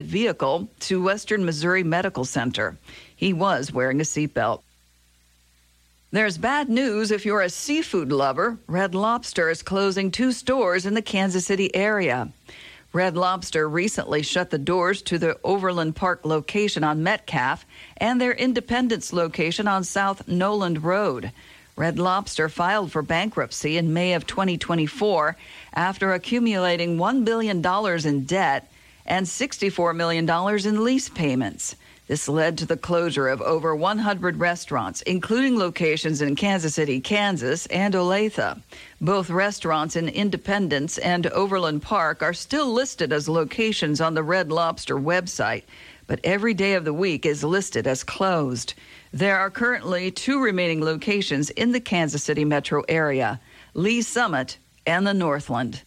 vehicle to Western Missouri Medical Center. He was wearing a seatbelt. There's bad news if you're a seafood lover. Red Lobster is closing 2 stores in the Kansas City area. Red Lobster recently shut the doors to the Overland Park location on Metcalf and their Independence location on South Noland Road. Red Lobster filed for bankruptcy in May of 2024 after accumulating $1 billion in debt and $64 million in lease payments. This led to the closure of over 100 restaurants, including locations in Kansas City, Kansas, and Olathe. Both restaurants in Independence and Overland Park are still listed as locations on the Red Lobster website, but every day of the week is listed as closed. There are currently 2 remaining locations in the Kansas City metro area, Lee Summit and the Northland.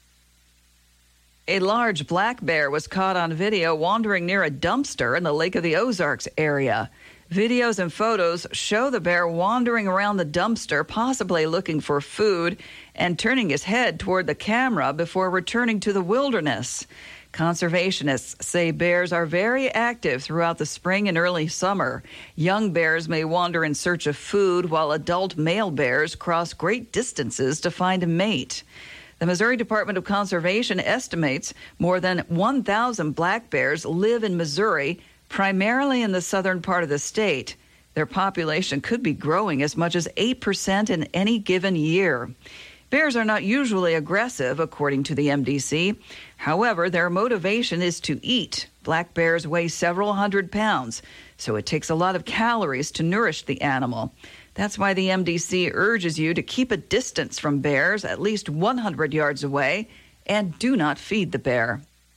A large black bear was caught on video wandering near a dumpster in the Lake of the Ozarks area. Videos and photos show the bear wandering around the dumpster, possibly looking for food, and turning his head toward the camera before returning to the wilderness. Conservationists say bears are very active throughout the spring and early summer. Young bears may wander in search of food, while adult male bears cross great distances to find a mate. The Missouri Department of Conservation estimates more than 1,000 black bears live in Missouri, primarily in the southern part of the state. Their population could be growing as much as 8% in any given year. Bears are not usually aggressive, according to the MDC. However, their motivation is to eat. Black bears weigh several hundred pounds, so it takes a lot of calories to nourish the animal. That's why the MDC urges you to keep a distance from bears, at least 100 yards away, and do not feed the bear.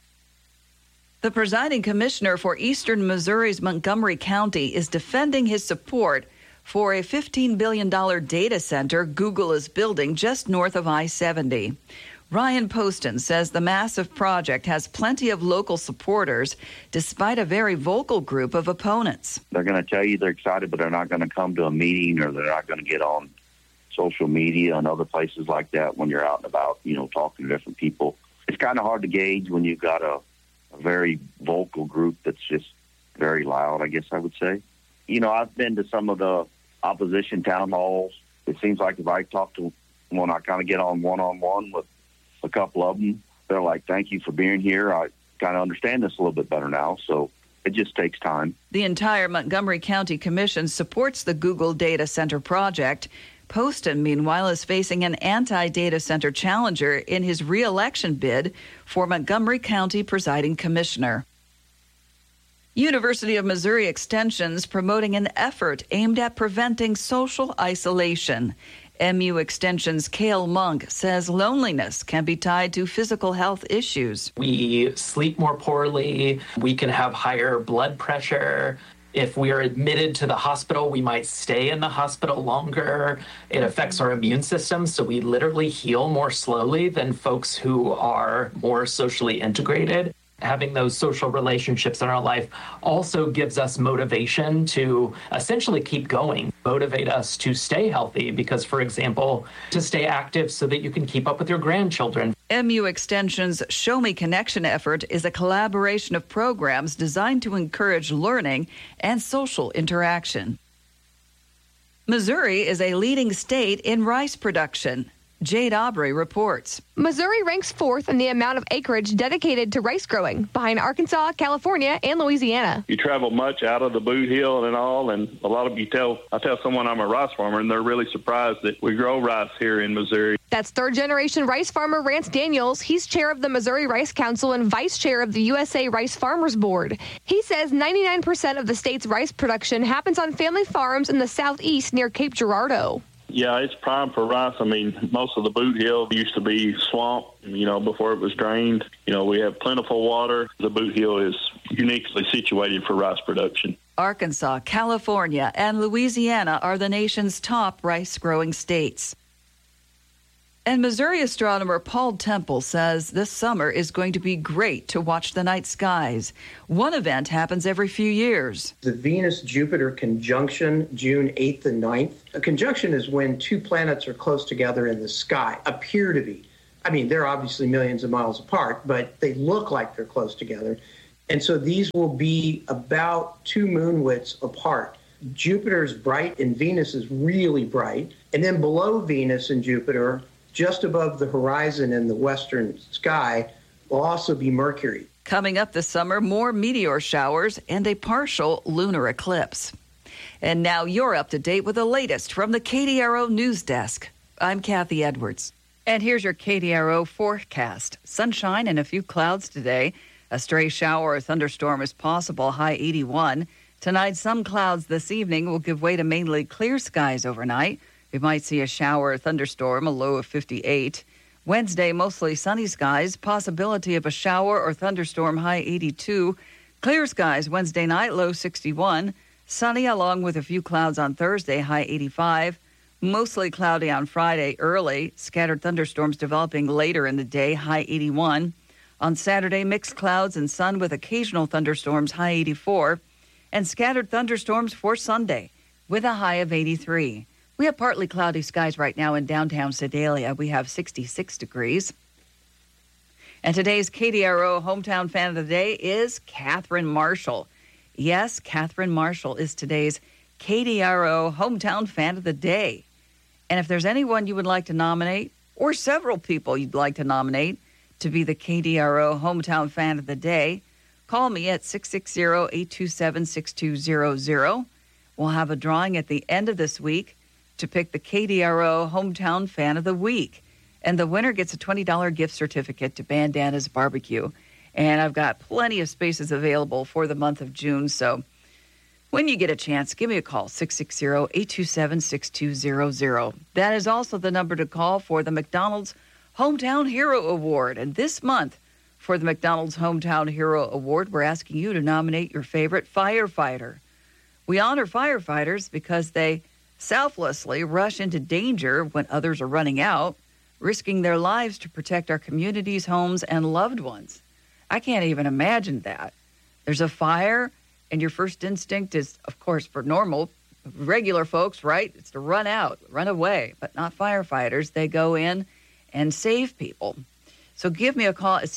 The presiding commissioner for Eastern Missouri's Montgomery County is defending his support for a $15 billion data center Google is building just north of I-70. Ryan Poston says the massive project has plenty of local supporters, despite a very vocal group of opponents. They're going to tell you they're excited, but they're not going to come to a meeting, or they're not going to get on social media and other places like that when you're out and about, talking to different people. It's kind of hard to gauge when you've got a very vocal group that's just very loud, I guess I would say. I've been to some of the opposition town halls. It seems like if I talk to one, I kind of get on one-on-one with a couple of them. They're like, thank you for being here. I kind of understand this a little bit better now, so it just takes time. The entire Montgomery County Commission supports the Google Data Center project. Poston, meanwhile, is facing an anti-data center challenger in his re-election bid for Montgomery County presiding commissioner. University of Missouri Extension's promoting an effort aimed at preventing social isolation. MU Extension's Cale Monk says loneliness can be tied to physical health issues. We sleep more poorly. We can have higher blood pressure. If we are admitted to the hospital, we might stay in the hospital longer. It affects our immune system, so we literally heal more slowly than folks who are more socially integrated. Having those social relationships in our life also gives us motivation to essentially keep going, motivate us to stay healthy because, for example, to stay active so that you can keep up with your grandchildren. MU Extension's Show Me Connection effort is a collaboration of programs designed to encourage learning and social interaction. Missouri is a leading state in rice production. Jade Aubrey reports. Missouri ranks 4th in the amount of acreage dedicated to rice growing, behind Arkansas, California, and Louisiana. You travel much out of the Boot Hill and all, and a lot of you I tell someone I'm a rice farmer, and they're really surprised that we grow rice here in Missouri. That's third-generation rice farmer Rance Daniels. He's chair of the Missouri Rice Council and vice chair of the USA Rice Farmers Board. He says 99% of the state's rice production happens on family farms in the southeast near Cape Girardeau. Yeah, it's prime for rice. I mean, most of the Boot Hill used to be swamp, before it was drained. We have plentiful water. The Boot Hill is uniquely situated for rice production. Arkansas, California, and Louisiana are the nation's top rice-growing states. And Missouri astronomer Paul Temple says this summer is going to be great to watch the night skies. One event happens every few years. The Venus-Jupiter conjunction, June 8th and 9th. A conjunction is when two planets are close together in the sky, appear to be. I mean, they're obviously millions of miles apart, but they look like they're close together. And so these will be about 2 moon widths apart. Jupiter's bright and Venus is really bright. And then below Venus and Jupiter, just above the horizon in the western sky, will also be Mercury. Coming up this summer, more meteor showers and a partial lunar eclipse. And now you're up to date with the latest from the KDRO News Desk. I'm Kathy Edwards. And here's your KDRO forecast. Sunshine and a few clouds today. A stray shower or thunderstorm is possible, high 81. Tonight, some clouds this evening will give way to mainly clear skies overnight. We might see a shower or thunderstorm, a low of 58. Wednesday, mostly sunny skies, possibility of a shower or thunderstorm, high 82. Clear skies Wednesday night, low 61. Sunny along with a few clouds on Thursday, high 85. Mostly cloudy on Friday early. Scattered thunderstorms developing later in the day, high 81. On Saturday, mixed clouds and sun with occasional thunderstorms, high 84. And scattered thunderstorms for Sunday with a high of 83. We have partly cloudy skies right now in downtown Sedalia. We have 66 degrees. And today's KDRO Hometown Fan of the Day is Catherine Marshall. Yes, Catherine Marshall is today's KDRO Hometown Fan of the Day. And if there's anyone you would like to nominate, or several people you'd like to nominate to be the KDRO Hometown Fan of the Day, call me at 660-827-6200. We'll have a drawing at the end of this week to pick the KDRO Hometown Fan of the Week. And the winner gets a $20 gift certificate to Bandana's Barbecue. And I've got plenty of spaces available for the month of June. So when you get a chance, give me a call, 660-827-6200. That is also the number to call for the McDonald's Hometown Hero Award. And this month, for the McDonald's Hometown Hero Award, we're asking you to nominate your favorite firefighter. We honor firefighters because they selflessly rush into danger when others are running out, risking their lives to protect our communities, homes, and loved ones. I can't even imagine that. There's a fire, and your first instinct is, of course, for normal, regular folks, right? It's to run out, run away, but not firefighters. They go in and save people. So give me a call at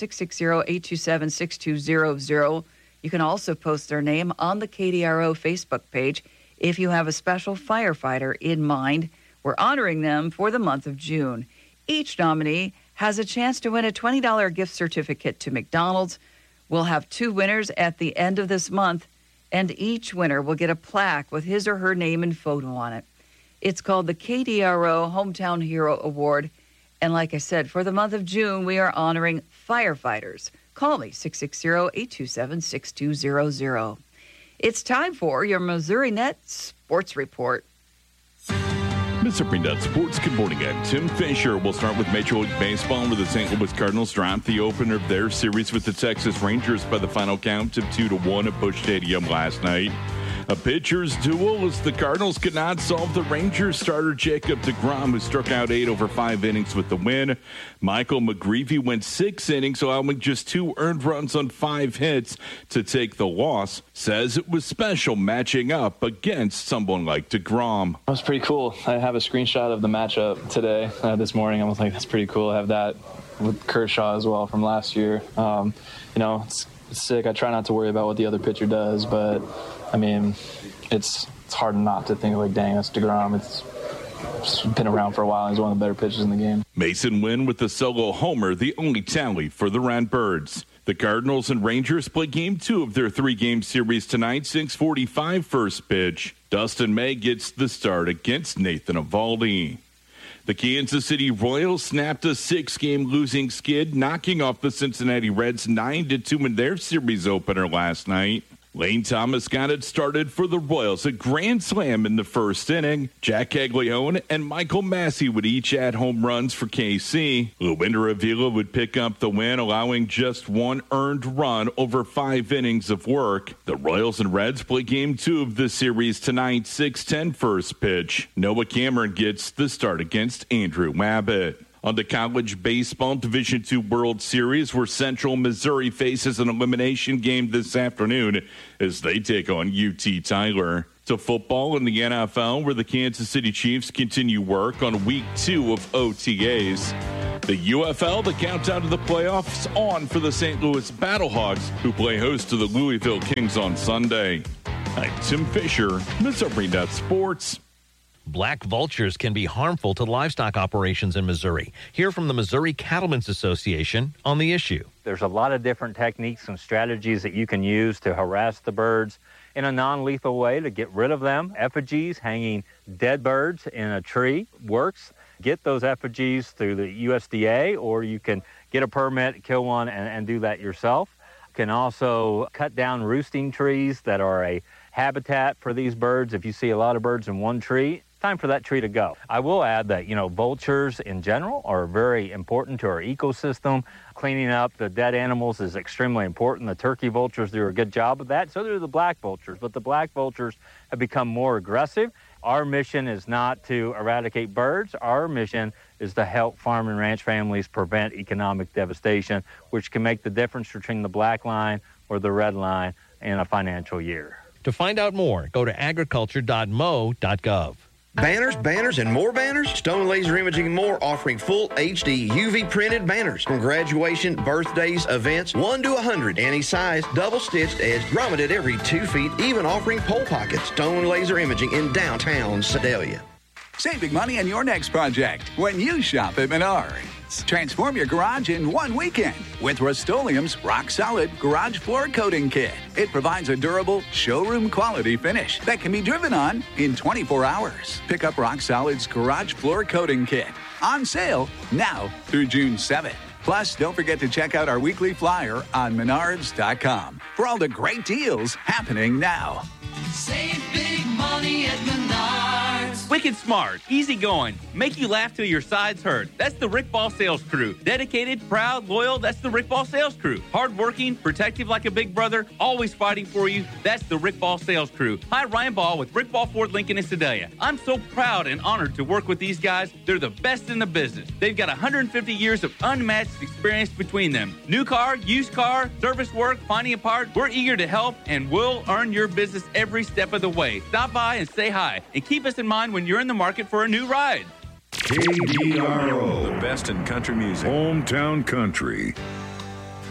660-827-6200. You can also post their name on the KDRO Facebook page if you have a special firefighter in mind. We're honoring them for the month of June. Each nominee has a chance to win a $20 gift certificate to McDonald's. We'll have 2 winners at the end of this month, and each winner will get a plaque with his or her name and photo on it. It's called the KDRO Hometown Hero Award. And like I said, for the month of June, we are honoring firefighters. Call me, 660-827-6200. It's time for your Missouri Net Sports Report. Missouri Net Sports, good morning. I'm Tim Fisher. We'll start with Major League Baseball, where the St. Louis Cardinals dropped the opener of their series with the Texas Rangers by the final count of 2-1 at Busch Stadium last night. A pitcher's duel as the Cardinals could not solve the Rangers starter Jacob deGrom, who struck out 8 over 5 innings with the win. Michael McGreevy went 6 innings, allowing just 2 earned runs on 5 hits to take the loss. Says it was special matching up against someone like deGrom. It was pretty cool. I have a screenshot of the matchup today, this morning. I was like, that's pretty cool. I have that with Kershaw as well from last year. It's sick. I try not to worry about what the other pitcher does, but I mean, it's hard not to think like, dang, that's deGrom. It's been around for a while. He's one of the better pitchers in the game. Mason Wynn with the solo homer, the only tally for the Redbirds. The Cardinals and Rangers play Game 2 of their 3-game series tonight, 6:45 first pitch. Dustin May gets the start against Nathan Eovaldi. The Kansas City Royals snapped a 6-game losing skid, knocking off the Cincinnati Reds 9-2 in their series opener last night. Lane Thomas got it started for the Royals, a grand slam in the first inning. Jack Caglione and Michael Massey would each add home runs for KC. Luinder Avila would pick up the win, allowing just 1 earned run over 5 innings of work. The Royals and Reds play Game 2 of the series tonight, 6:10 first pitch. Noah Cameron gets the start against Andrew Abbott. On the college baseball Division II World Series, where Central Missouri faces an elimination game this afternoon as they take on UT Tyler. To football in the NFL, where the Kansas City Chiefs continue work on Week 2 of OTAs. The UFL, the countdown to the playoffs on for the St. Louis Battlehawks, who play host to the Louisville Kings on Sunday. I'm Tim Fisher, Missouri.Sports. Black vultures can be harmful to livestock operations in Missouri. Hear from the Missouri Cattlemen's Association on the issue. There's a lot of different techniques and strategies that you can use to harass the birds in a non-lethal way to get rid of them. Effigies, hanging dead birds in a tree works. Get those effigies through the USDA, or you can get a permit, kill one, and do that yourself. You can also cut down roosting trees that are a habitat for these birds. If you see a lot of birds in one tree, time for that tree to go. I will add that, vultures in general are very important to our ecosystem. Cleaning up the dead animals is extremely important. The turkey vultures do a good job of that. So do the black vultures. But the black vultures have become more aggressive. Our mission is not to eradicate birds. Our mission is to help farm and ranch families prevent economic devastation, which can make the difference between the black line or the red line in a financial year. To find out more, go to agriculture.mo.gov. Banners, and more banners? Stone Laser Imaging and More offering full HD UV printed banners from graduation, birthdays, events, 1 to 100, any size, double stitched, edged, grommeted every 2 feet, even offering pole pockets. Stone Laser Imaging in downtown Sedalia. Save big money on your next project when you shop at Menards. Transform your garage in one weekend with Rust-Oleum's Rock Solid Garage Floor Coating Kit. It provides a durable, showroom-quality finish that can be driven on in 24 hours. Pick up Rock Solid's Garage Floor Coating Kit. On sale now through June 7th. Plus, don't forget to check out our weekly flyer on Menards.com for all the great deals happening now. Save big money at Menards. Wicked smart, easy going, make you laugh till your sides hurt. That's the Rick Ball Sales Crew. Dedicated, proud, loyal, that's the Rick Ball Sales Crew. Hardworking, protective like a big brother, always fighting for you, that's the Rick Ball Sales Crew. Hi, Ryan Ball with Rick Ball Ford Lincoln in Sedalia. I'm so proud and honored to work with these guys. They're the best in the business. They've got 150 years of unmatched experience between them. New car, used car, service work, finding a part. We're eager to help and we'll earn your business every step of the way. Stop by and say hi and keep us in mind when you're in the market for a new ride. KDRO, the best in country music. Hometown Country.